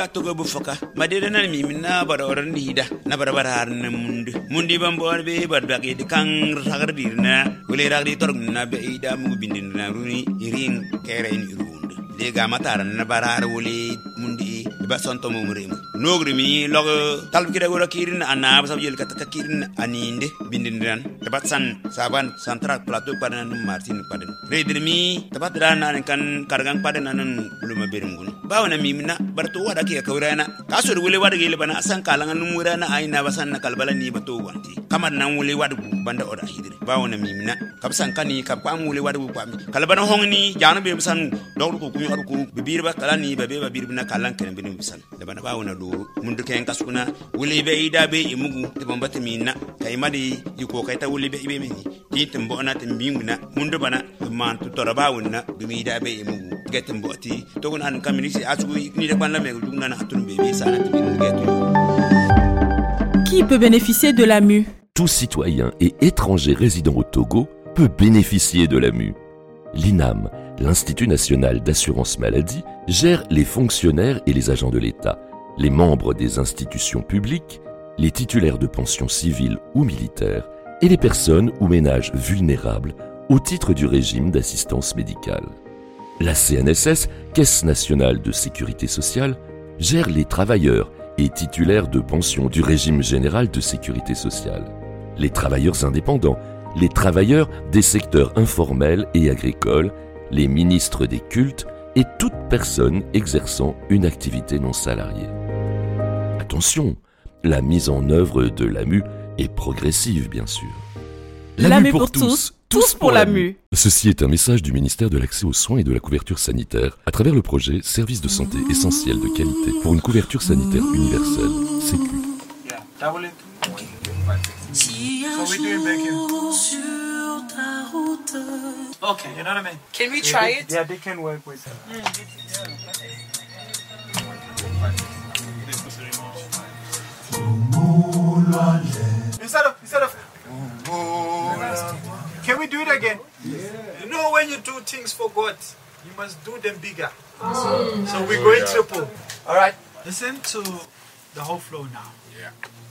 Togo bufoka madede na mi na bara oran dida na bara bara na mundi bambor be barbagi de kan ragardir na wele ragdi torg na be ida mu bindin na runi irin keren irund le ga matar na bara wele mundi ba sonto mo murem nogri mi log talbi kida gora kirin ana ba sabjel kata kirin aninde bindin ran tabatsan saban central plateau padan martin padan redir mi tabatra na kan kargang padan nan luma berungun bawana mi na barto wada ke kawrana kasur wule wada gele bana asan kalangan numurana aina basan na kalbala ni bato wanti kamar nan wule wada banda oda hidire bawana mi na kabsan kani kabam wule wada pami kalbana hongni janu be bisan dawru ko kunyo arku bibir ba kalani be bibir bina kalan ken binu bisan da bana bawana do mundu ken kasuna wule be ida be imugu te bambata mi na kay madi yiko kay ta wule be ibe mi ti tembo na tembinguna mundu bana man to torabawuna bi ida be imugu getem boti to gon an kamini asugo ni de ban la me jugna na hatun bebe sana tibin getu. Qui peut bénéficier de la MU? Tout citoyen et étranger résident au Togo peut bénéficier de la MU. L'INAM, l'Institut national d'assurance maladie, gère les fonctionnaires et les agents de l'État, les membres des institutions publiques, les titulaires de pensions civiles ou militaires et les personnes ou ménages vulnérables au titre du régime d'assistance médicale. La CNSS, Caisse nationale de sécurité sociale, gère les travailleurs et titulaires de pensions du régime général de sécurité sociale, les travailleurs indépendants, les travailleurs des secteurs informels et agricoles, les ministres des cultes et toute personne exerçant une activité non salariée. Attention, la mise en œuvre de l'AMU est progressive, bien sûr. L'AMU pour tous, tous pour l'AMU. Ceci est un message du ministère de l'Accès aux soins et de la couverture sanitaire à travers le projet Services de santé essentiels de qualité pour une couverture sanitaire universelle, Sécu. So we're doing bacon. Okay, you know what I mean? Can we try it? Yeah, they can work with it. Instead of can we do it again? Yeah. You know when you do things for God, you must do them bigger. So we're going triple. All right. Listen to the whole flow now. Yeah.